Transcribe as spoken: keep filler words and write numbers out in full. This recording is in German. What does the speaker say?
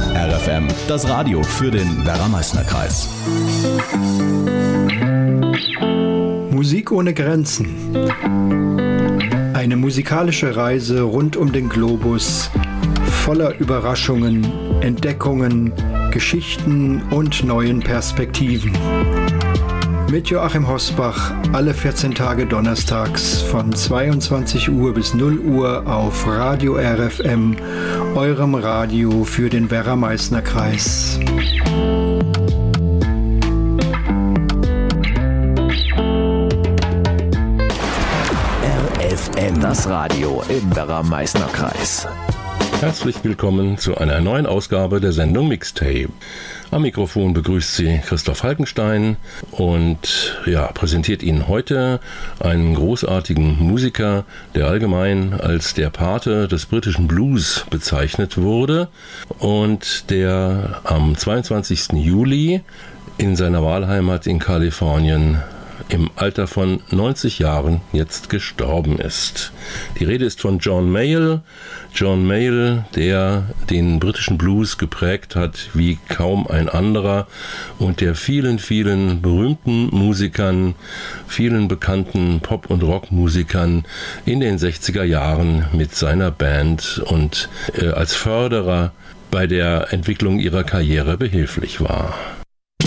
R F M, das Radio für den Werra-Meißner-Kreis. Musik ohne Grenzen. Eine musikalische Reise rund um den Globus, voller Überraschungen, Entdeckungen, Geschichten und neuen Perspektiven. Mit Joachim Hosbach alle vierzehn Tage donnerstags von zweiundzwanzig Uhr bis null Uhr auf Radio R F M, eurem Radio für den Werra-Meißner-Kreis. R F M, das Radio im Werra-Meißner-Kreis. Herzlich willkommen zu einer neuen Ausgabe der Sendung Mixtape. Am Mikrofon begrüßt Sie Christoph Falkenstein und ja, präsentiert Ihnen heute einen großartigen Musiker, der allgemein als der Pate des britischen Blues bezeichnet wurde und der am zweiundzwanzigsten Juli in seiner Wahlheimat in Kalifornien im Alter von neunzig Jahren jetzt gestorben ist. Die Rede ist von John Mayall. John Mayall, der den britischen Blues geprägt hat wie kaum ein anderer und der vielen, vielen berühmten Musikern, vielen bekannten Pop- und Rockmusikern in den sechziger Jahren mit seiner Band und äh, als Förderer bei der Entwicklung ihrer Karriere behilflich war.